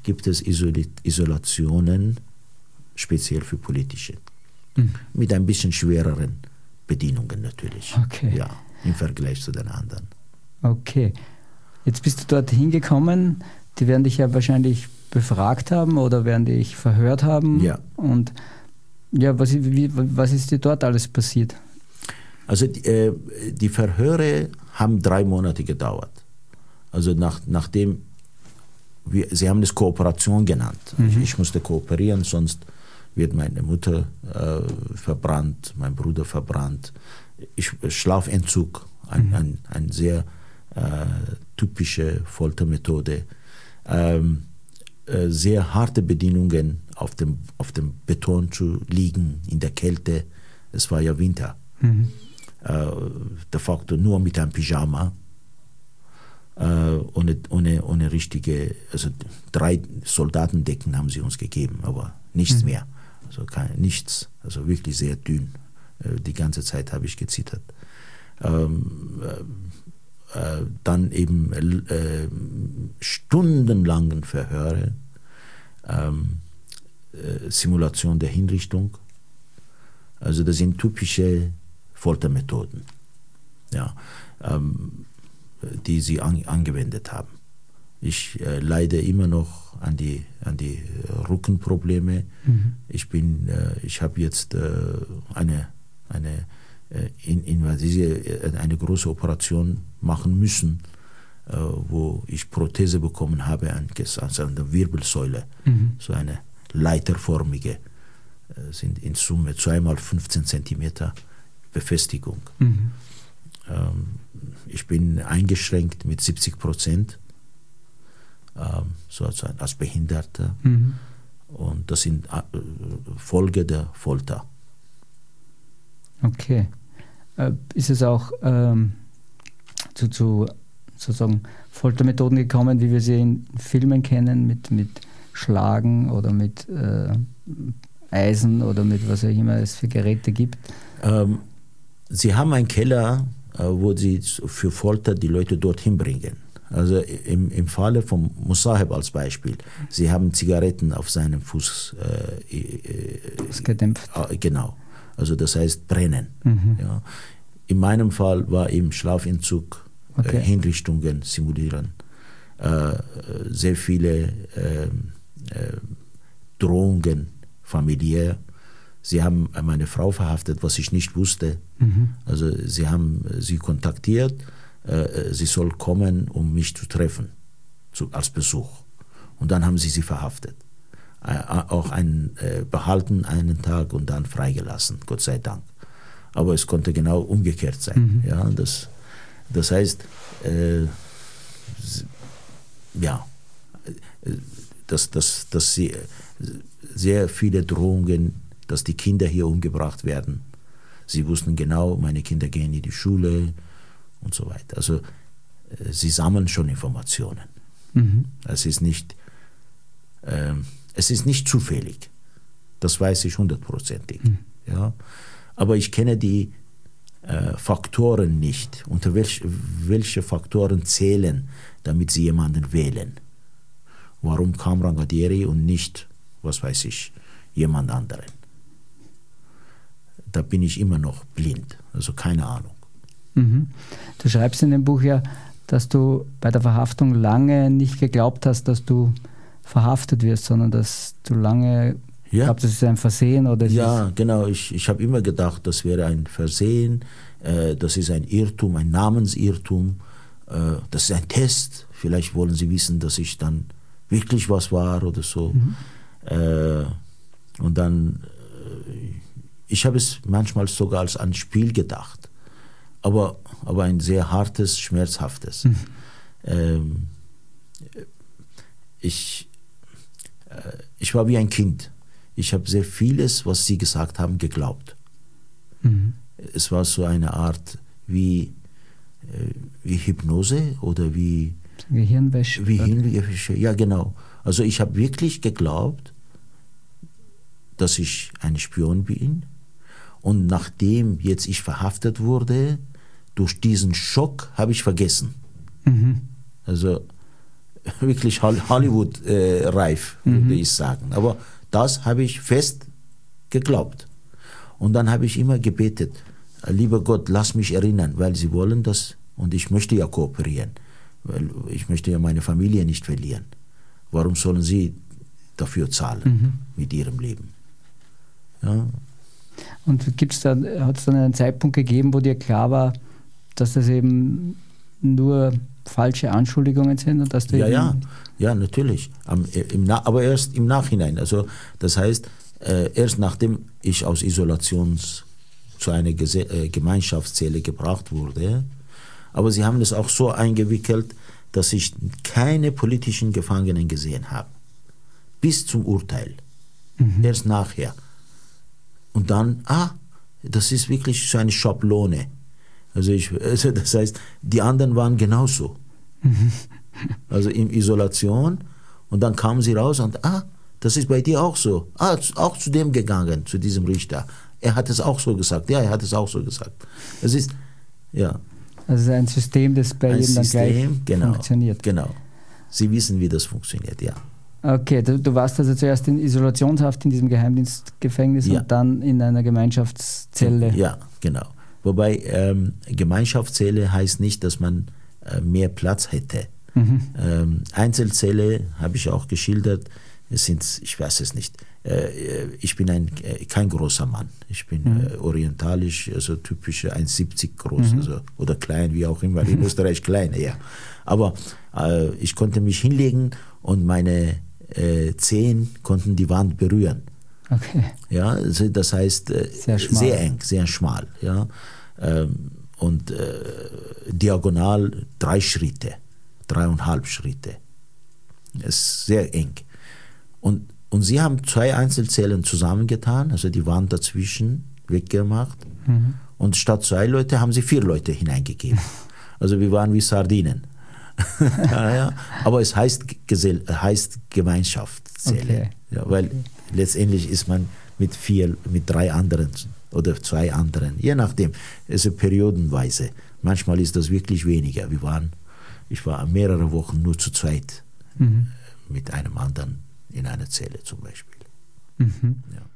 gibt es Isolationen, speziell für politische. Mit ein bisschen schwereren Bedienungen natürlich. Okay. Ja, im Vergleich zu den anderen. Okay. Jetzt bist du dort hingekommen. Die werden dich ja wahrscheinlich befragt haben oder werden dich verhört haben. Ja. Und ja, was ist dir dort alles passiert? Also die Verhöre haben 3 Monate gedauert. Also nachdem sie haben es Kooperation genannt. Ich musste kooperieren, sonst wird meine Mutter verbrannt, mein Bruder verbrannt. Schlafentzug, ein sehr typische Foltermethode. Sehr harte Bedingungen, auf dem Beton zu liegen, in der Kälte. Es war ja Winter. De facto nur mit einem Pyjama. Ohne richtige, also 3 Soldatendecken haben sie uns gegeben, aber nichts mehr. Also nichts, also wirklich sehr dünn. Die ganze Zeit habe ich gezittert. Dann eben stundenlangen Verhöre, Simulation der Hinrichtung. Also das sind typische Foltermethoden, ja, die sie angewendet haben. Ich leide immer noch an die Rückenprobleme. Ich habe jetzt eine große Operation machen müssen, wo ich Prothese bekommen habe an der Wirbelsäule, so eine leiterförmige, sind in Summe 2x15 Zentimeter Befestigung. Ich bin eingeschränkt mit 70%, so als Behinderter. Und das sind Folge der Folter. Okay. Ist es auch zu sozusagen Foltermethoden gekommen, wie wir sie in Filmen kennen, mit Schlagen oder mit Eisen oder mit was auch immer es für Geräte gibt? Sie haben einen Keller, wo sie für Folter die Leute dorthin bringen. Also im Falle von Musaheb als Beispiel, sie haben Zigaretten auf seinem Fuß gedämpft. Genau, also das heißt brennen. Ja. In meinem Fall war eben Schlafentzug, Hinrichtungen simulieren, sehr viele Drohungen familiär. Sie haben meine Frau verhaftet, was ich nicht wusste. Also sie haben sie kontaktiert, sie soll kommen, um mich zu treffen, als Besuch. Und dann haben sie verhaftet. Auch behalten einen Tag und dann freigelassen, Gott sei Dank. Aber es konnte genau umgekehrt sein. Ja, das heißt, dass sie sehr viele Drohungen, dass die Kinder hier umgebracht werden. Sie wussten genau, meine Kinder gehen in die Schule und so weiter. Also sie sammeln schon Informationen. Es ist nicht zufällig. Das weiß ich 100%. Ja? Aber ich kenne die Faktoren nicht. Unter welche Faktoren zählen, damit sie jemanden wählen. Warum Kamran Qaderi und nicht, was weiß ich, jemand anderen? Da bin ich immer noch blind, also keine Ahnung. Du schreibst in dem Buch ja, dass du bei der Verhaftung lange nicht geglaubt hast, dass du verhaftet wirst, sondern dass du lange glaubst, das ist ein Versehen oder genau. Ich habe immer gedacht, das wäre ein Versehen, das ist ein Irrtum, ein Namensirrtum, das ist ein Test. Vielleicht wollen sie wissen, dass ich dann wirklich was war oder so. Und dann ich habe es manchmal sogar als ein Spiel gedacht, aber ein sehr hartes, schmerzhaftes. Ich war wie ein Kind. Ich habe sehr vieles, was sie gesagt haben, geglaubt. Es war so eine Art wie Hypnose oder wie Gehirnwäsche. Ja, genau. Also ich habe wirklich geglaubt, dass ich ein Spion bin. Und nachdem jetzt ich verhaftet wurde, durch diesen Schock habe ich vergessen. Also wirklich Hollywood-reif, würde ich sagen. Aber das habe ich fest geglaubt. Und dann habe ich immer gebetet, lieber Gott, lass mich erinnern, weil sie wollen das und ich möchte ja kooperieren, weil ich möchte ja meine Familie nicht verlieren. Warum sollen sie dafür zahlen mit ihrem Leben? Ja. Und hat es dann einen Zeitpunkt gegeben, wo dir klar war, dass das eben nur falsche Anschuldigungen sind? Und dass du ja, natürlich. Aber erst im Nachhinein. Also das heißt, erst nachdem ich aus Isolation zu einer Gemeinschaftszelle gebracht wurde. Aber sie haben das auch so eingewickelt, dass ich keine politischen Gefangenen gesehen habe. Bis zum Urteil. Erst nachher. Und dann, das ist wirklich so eine Schablone. Also das heißt, die anderen waren genauso. Also in Isolation. Und dann kamen sie raus und, das ist bei dir auch so. Auch zu dem gegangen, zu diesem Richter. Er hat es auch so gesagt. Ja, er hat es auch so gesagt. Es ist, ja. Also ein System, das bei jedem dann gleich funktioniert. Genau. Sie wissen, wie das funktioniert, ja. Okay, du warst also zuerst in Isolationshaft in diesem Geheimdienstgefängnis und dann in einer Gemeinschaftszelle. Ja, genau. Wobei Gemeinschaftszelle heißt nicht, dass man mehr Platz hätte. Einzelzelle habe ich auch geschildert. Es sind, ich weiß es nicht. Ich bin kein großer Mann. Ich bin orientalisch, also typisch 1,70 groß, also, oder klein, wie auch immer. In Österreich klein, ja. Aber ich konnte mich hinlegen und meine Zehen konnten die Wand berühren. Okay. Ja, also das heißt sehr eng, sehr schmal. Ja. Und diagonal 3 Schritte, 3,5 Schritte. Es ist sehr eng. Und sie haben 2 Einzelzellen zusammengetan, also die Wand dazwischen weggemacht. Und statt 2 Leute haben sie 4 Leute hineingegeben. Also wir waren wie Sardinen. Ja. Aber es heißt Gemeinschaftszelle. Okay. Ja, weil letztendlich ist man mit 3 anderen oder 2 anderen, je nachdem, also periodenweise. Manchmal ist das wirklich weniger. Ich war mehrere Wochen nur zu zweit mit einem anderen in einer Zelle zum Beispiel. Ja.